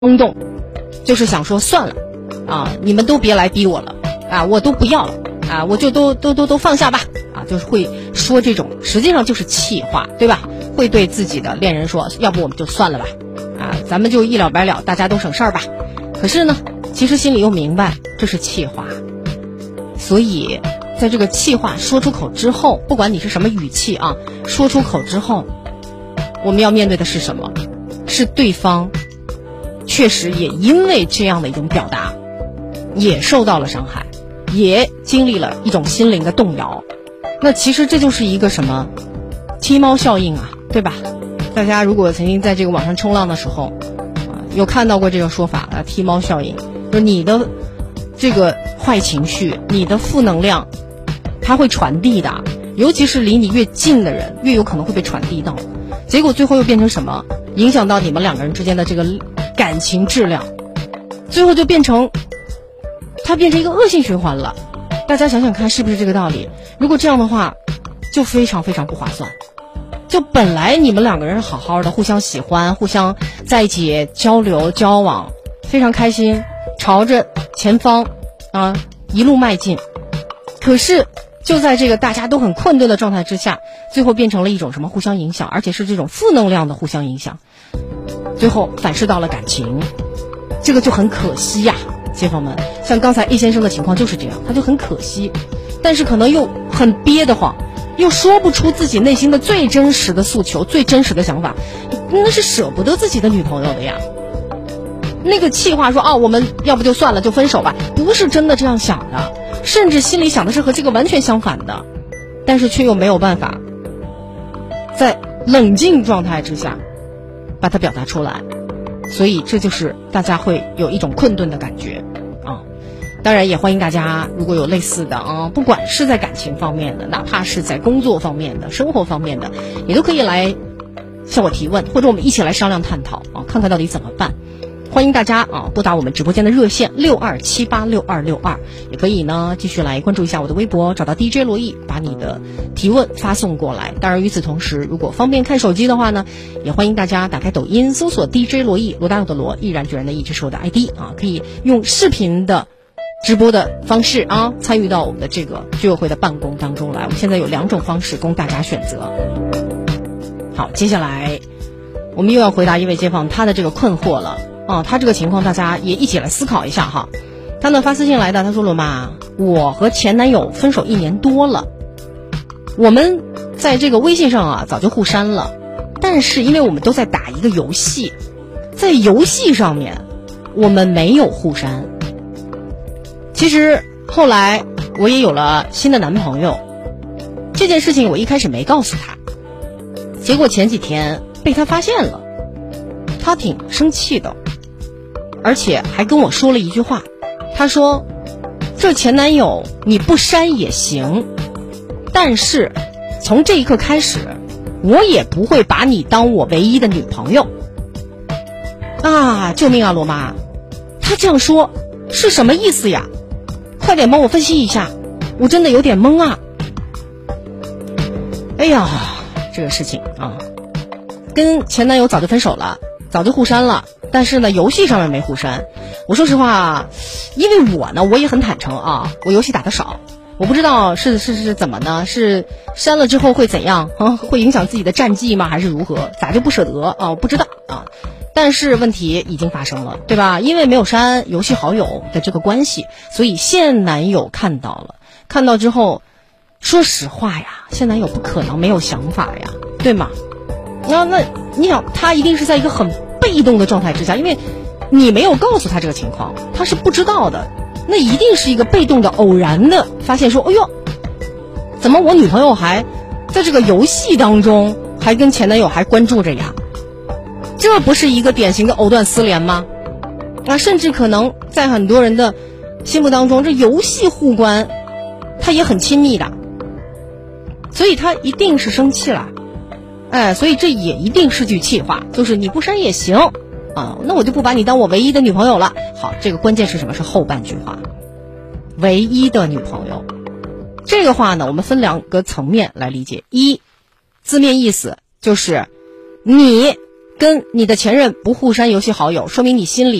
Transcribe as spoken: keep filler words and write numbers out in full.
冲动，就是想说算了啊，你们都别来逼我了啊，我都不要了啊，我就都都都都放下吧啊，就是会说这种，实际上就是气话，对吧？会对自己的恋人说，要不我们就算了吧啊，咱们就一了百了，大家都省事儿吧。可是呢，其实心里又明白这是气话，所以在这个气话说出口之后，不管你是什么语气啊，说出口之后，我们要面对的是什么？是对方确实也因为这样的一种表达也受到了伤害，也经历了一种心灵的动摇。那其实这就是一个什么踢猫效应啊，对吧？大家如果曾经在这个网上冲浪的时候啊，有看到过这个说法啊，踢猫效应，就是你的这个坏情绪，你的负能量它会传递的，尤其是离你越近的人越有可能会被传递到，结果最后又变成什么？影响到你们两个人之间的这个感情质量，最后就变成它变成一个恶性循环了。大家想想看是不是这个道理？如果这样的话就非常非常不划算。就本来你们两个人好好的互相喜欢，互相在一起交流交往，非常开心，朝着前方啊一路迈进，可是就在这个大家都很困顿的状态之下，最后变成了一种什么互相影响，而且是这种负能量的互相影响，最后反噬到了感情，这个就很可惜呀、啊，街坊们。像刚才 A 先生的情况就是这样，他就很可惜，但是可能又很憋得慌，又说不出自己内心的最真实的诉求，最真实的想法，那是舍不得自己的女朋友的呀。那个气话说啊，我们要不就算了，就分手吧，不是真的这样想的，甚至心里想的是和这个完全相反的，但是却又没有办法在冷静状态之下把它表达出来，所以这就是大家会有一种困顿的感觉啊。当然也欢迎大家如果有类似的啊，不管是在感情方面的，哪怕是在工作方面的，生活方面的，也都可以来向我提问，或者我们一起来商量探讨啊，看看到底怎么办。欢迎大家啊拨打我们直播间的热线六二七八六二六二，也可以呢继续来关注一下我的微博，找到 D J 罗毅，把你的提问发送过来。当然与此同时，如果方便看手机的话呢，也欢迎大家打开抖音搜索 D J 罗毅，罗大佑的罗，毅然决然的毅，这是我的 I D 啊，可以用视频的直播的方式啊参与到我们的这个居委会的办公当中来。我们现在有两种方式供大家选择。好，接下来我们又要回答一位街坊他的这个困惑了。哦，他这个情况大家也一起来思考一下哈。他呢发私信来的，他说罗妈，我和前男友分手一年多了，我们在这个微信上啊早就互删了，但是因为我们都在打一个游戏，在游戏上面我们没有互删。其实后来我也有了新的男朋友，这件事情我一开始没告诉他，结果前几天被他发现了，他挺生气的，而且还跟我说了一句话，他说这前男友你不删也行，但是从这一刻开始我也不会把你当我唯一的女朋友啊！救命啊罗妈，他这样说是什么意思呀？快点帮我分析一下，我真的有点懵啊。哎呀，这个事情啊，跟前男友早就分手了，早就互删了，但是呢游戏上面没互删。我说实话，因为我呢我也很坦诚啊，我游戏打得少，我不知道是是是怎么呢，是删了之后会怎样啊？会影响自己的战绩吗？还是如何？咋就不舍得啊？我不知道啊。但是问题已经发生了，对吧？因为没有删游戏好友的这个关系，所以现男友看到了，看到之后，说实话呀，现男友不可能没有想法呀，对吗？那那你想，他一定是在一个很被动的状态之下，因为你没有告诉他这个情况，他是不知道的。那一定是一个被动的、偶然的发现，说：“哎呦，怎么我女朋友还在这个游戏当中，还跟前男友还关注着呀？这不是一个典型的藕断丝连吗？啊，甚至可能在很多人的心目当中，这游戏互关，他也很亲密的，所以他一定是生气了。”哎，所以这也一定是句气话，就是你不删也行啊，那我就不把你当我唯一的女朋友了。好，这个关键是什么？是后半句话，唯一的女朋友。这个话呢，我们分两个层面来理解。一，字面意思就是你跟你的前任不互删游戏好友，说明你心里